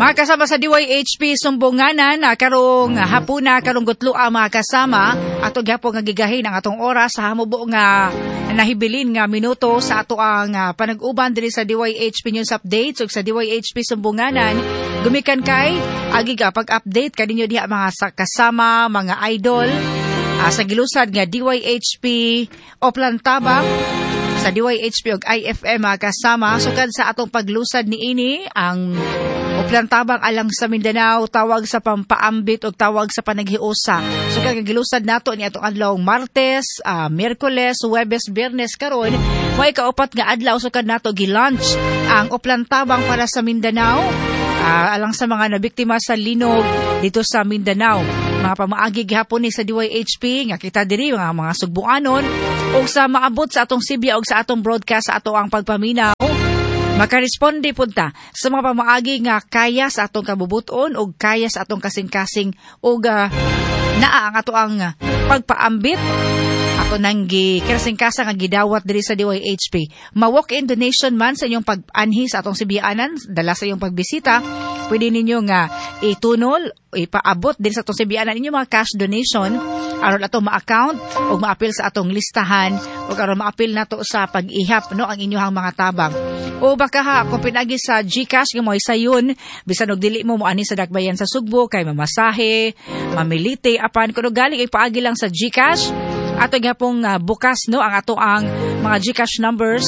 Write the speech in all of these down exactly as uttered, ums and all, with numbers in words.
Mga kasama sa D Y H P Sumbunganan, karong hapuna, karong gutlua mga kasama, ato gyapon nga gigahin ang atong oras sa hamubo nga nahibilin nga minuto sa ato ang uh, panag-uban diri sa D Y H P News Updates ug sa D Y H P Sumbunganan. Gumikan kay agi ka pag-update kaninyo diha mga kasama, mga idol uh, sa gilusad nga D Y H P Oplan Tabang sa D Y H P ug I F M mga kasama. Sukad sa atong paglusad niini ang Oplan Tabang alang sa Mindanao, tawag sa pampaambit o tawag sa panaghiusa. So kaya gilusad nato ni atong adlaw Martes, uh, Miyerkules, Huwebes, Biyernes karon, may kaupat nga adlaw sukad nato gi-launch ang Oplan Tabang para sa Mindanao, uh, alang sa mga nabiktima sa linog dito sa Mindanao. Mga pamaagi gihapon ni sa D Y H P nga kita diri mga mga sugbuanon ug sa maabot sa atong Sibya ug sa atong broadcast sa ato ang pagpaminaw. Makaresponde punta sa mga pamaagi nga kaya sa atong kabubuton o kaya sa atong kasing-kasing o uh, naa ang ato ang pagpaambit ato nang kasing-kasa nga gidawat diri sa D Y H P. Ma-walk-in donation man sa inyong pag-anhi sa atong Sibyaanan, dala sa inyong pagbisita, pwede ninyo nga itunol o ipaabot din sa atong Sibyaanan inyong mga cash donation aron ato ma-account o ma-apil sa atong listahan o aron ma-apil nato sa pag-ihap no ang inyong mga tabang. O baka ha, kung pinagi sa GCash nga mo isayon, bisan og dili mo mo ani sa dakbayan sa Sugbo kay mamasahe, mamilite apan kuno galing ipaagi lang sa GCash. Ato nga pong uh, bukas no ang ato ang mga GCash numbers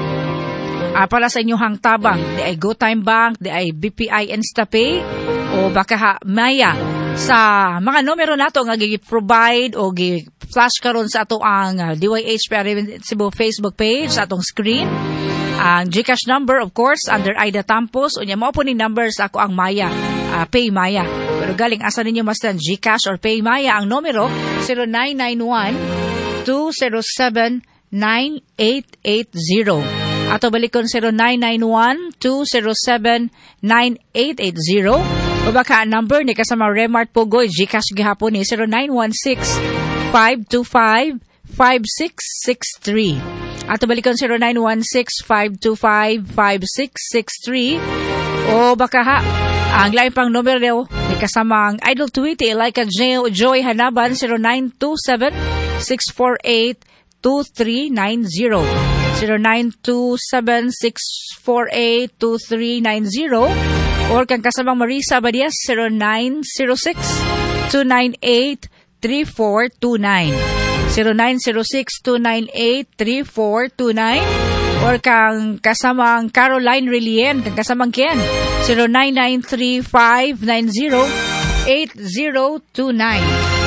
uh, para sa inyong tabang. Di ay GoTime Bank, di ay B P I InstaPay o baka ha, Maya sa mga numero nato nga gi-provide o gi-flash karon sa ato ang uh, D Y H P Cebu Facebook page sa atong screen. Ang GCash number, of course, under Aida Tampos. Unya mo po ni numbers ako ang Maya, uh, Pay Maya. Pero galing asa ninyo mas GCash or Pay Maya, ang numero zero nine nine one, two zero seven, nine eight eight zero. Ato balikon zero nine nine one, two zero seven, nine eight eight zero. O baka ang number ni kasama Remart Pogoy, GCash gihapon ni zero nine one six, five two five, five six six three. Ato balikon zero nine one six, five two five, five six six three. O baka ha, ang lain pang numero ni kasamang Idol Tweety, Elika Joy Hanaban, zero nine two seven, six four eight, two three nine zero. zero nine two seven, six four eight, two three nine zero. Or kang kasamang Marisa Badias, zero nine zero six, two nine eight, three four two nine. zero nine zero six, two nine eight, three four two nine. Or kang kasamang Caroline Relien, kang kasamang Ken, zero nine nine three, five nine zero, eight zero two nine.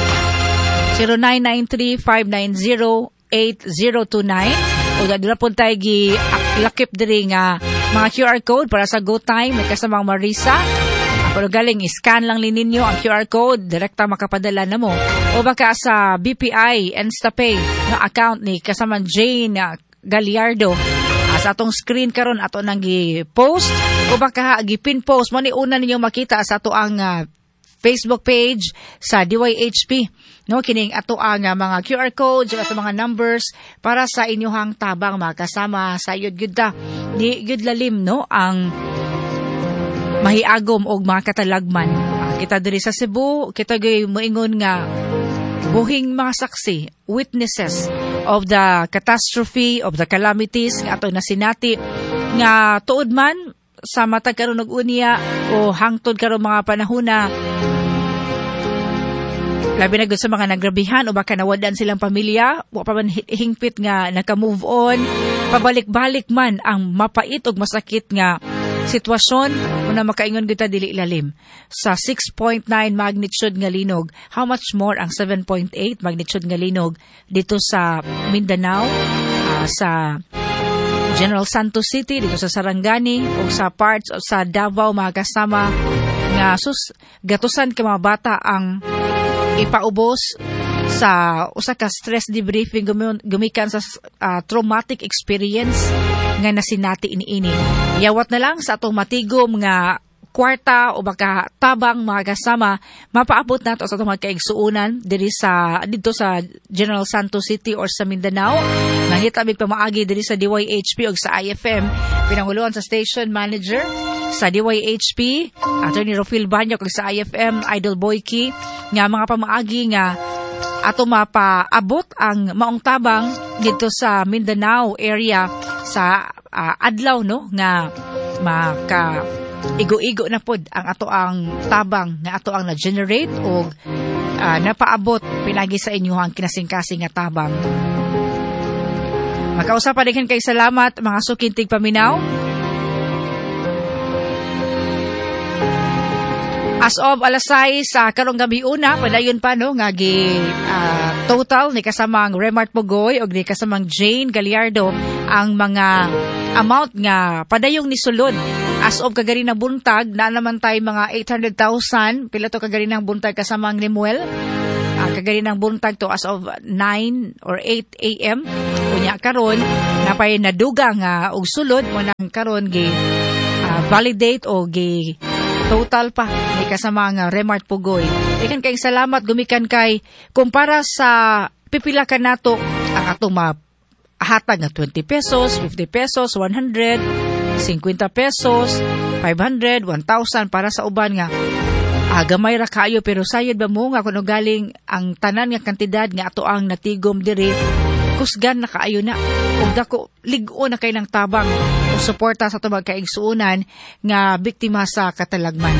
zero nine nine three, five nine zero, eight zero two nine. O dadula po tayo gi-lakip diri nga mga Q R code para sa GoTime, may kasamang Marisa. Pero galing, scan lang ninyo ang Q R code, direkta makapadala na mo. O baka sa B P I InstaPay na account ni kasamang Jane uh, Gallardo. Uh, sa atong screen karon ato nang gi-post. O baka gi-pin post mo ni una ninyo makita sa ato ang uh, Facebook page sa D Y H P. No, kining ato ang uh, mga Q R codes, ato mga numbers para sa inyong tabang mga kasama sa yud gyud ta. Di gyud lalim no ang mahiagom og mga katalagman. Uh, kita diri sa Cebu, kita gay moingon nga buhing mga saksi, witnesses of the catastrophe, of the calamities nga ato nasinati nga tuod man sa matag karon og unya o hangtod karon mga panahon na labi na gud sa mga nagrabihan o baka nawadan silang pamilya, wa pa man hingpit nga naka-move on, pabalik-balik man ang mapait og masakit nga sitwasyon una makaingon kita dili ilalim sa six point nine magnitude nga linog. How much more ang seven point eight magnitude nga linog dito sa Mindanao, uh, sa General Santos City, dito sa Sarangani o sa parts o sa Davao mga kasama nga sus gatusan ka mga bata ang ipaubos sa usa ka stress debriefing gumikan sa uh, traumatic experience nga nasinati iniini. Yawat na lang sa atong matigom nga kwarta o baka tabang mga kasama, mapaabot nato sa itong mga kaigsuunan diri sa, dito sa General Santos City or sa Mindanao. Nanghitabig pamaagi diri sa D Y H P o sa I F M, pinanguluan sa station manager sa D Y H P, Attorney Rofil Banyo kag sa I F M Idol Boyki nga mga pamaagi nga ato mapaabot ang maong tabang dito sa Mindanao area sa uh, adlaw no nga maka igo-igo na pod ang ato ang tabang nga ato ang na-generate o uh, napaabot pinagi sa inyo ang kinasing-kasing nga tabang. Magkausap pa din kay salamat mga sukintig paminaw. As of alas sais sa uh, karong gabi una, padayon pa no nga gi uh, total ni kasamang Remart Pugoy o ni kasamang Jane Gallardo ang mga amount nga padayong nisulod. As of kagari na buntag, na naman tayo mga eight hundred thousand, pila to kagari ng buntag kasamang Lemuel. Uh, kagari ng buntag to as of nine or eight a m Kunya karon napay naduga nga og sulod mo nang karon gi uh, validate o gi total pa ni kasama nga Remart Pugoy. Ikan kay salamat gumikan kay kumpara sa pipila ka nato ang atong mahatag nga twenty pesos, fifty pesos, one hundred, fifty pesos, five hundred, one thousand para sa uban nga ah, gamay ra kayo pero sayod ba mo nga kuno galing ang tanan nga kantidad nga ato ang natigom diri kusgan na kaayo na ug dako lig-o na kay ng tabang o suporta sa tubag kaigsuonan nga biktima sa katalagman.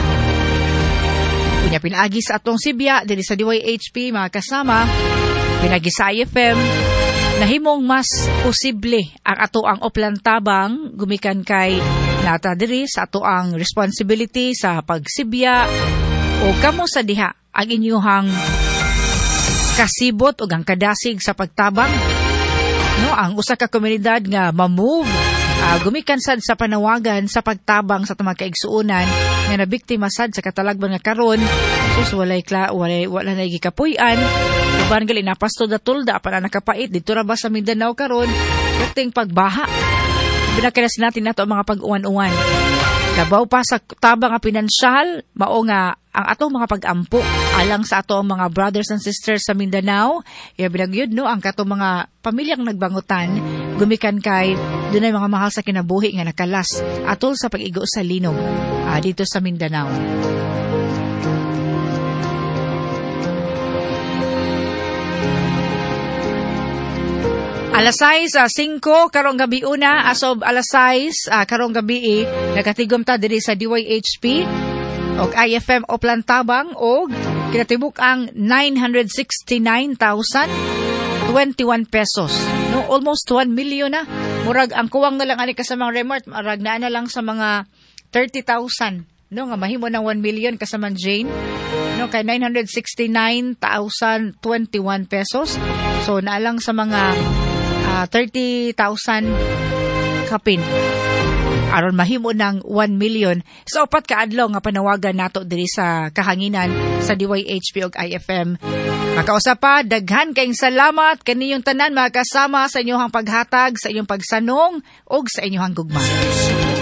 Kunya pinaagi sa atong Sibya diri sa D Y H P mga kasama, pinagi sa I F M nahimong mas posible ang ato ang oplan tabang gumikan kay nata diri sa ato ang responsibility sa pagsibya o kamo sa diha ang inyuhang kasibot o ang kadasig sa pagtabang. No, ang usa ka komunidad nga ma-move uh, gumikan sad sa panawagan sa pagtabang sa tumag kaigsuonan nga nabiktima sad sa katalagban nga karon sus walay kla walay wala na gikapuy-an uban gali napasto da tulda para nakapait dito ra ba sa Mindanao karon kating pagbaha binakalas natin nato ang mga pag-uwan-uwan labaw pa sa tabang nga pinansyal mao nga ang atong mga pag-ampo alang sa atong mga brothers and sisters sa Mindanao. Ya binagyod no ang katong mga pamilyang nagbangutan gumikan kay dunay mga mahal sa kinabuhi nga nakalas atol sa pag-igo sa linog uh, dito sa Mindanao. Alas sais, uh, singko, karong gabi una, as of alas sais, uh, karong gabi, eh, nakatigom ta diri sa D Y H P, o I F M Oplan Tabang, o kinatibuk ang nine hundred sixty-nine thousand twenty-one pesos. No, almost one million na. Murag, ang kuwang na lang ani kasamang Remart, marag na na lang sa mga thirty thousand. No, nga mahimo ng one million kasamang Jane. No, kay nine hundred sixty-nine thousand twenty-one pesos. So, naalang sa mga Uh, thirty thousand kapin. Aron mahimo ng one million. So, upat ka adlaw nga panawagan nato diri sa kahanginan sa D Y H P ug I F M. Makausap pa, daghan kayong salamat kaniyong tanan mga kasama sa inyong paghatag, sa inyong pagsanong ug sa inyong gugma.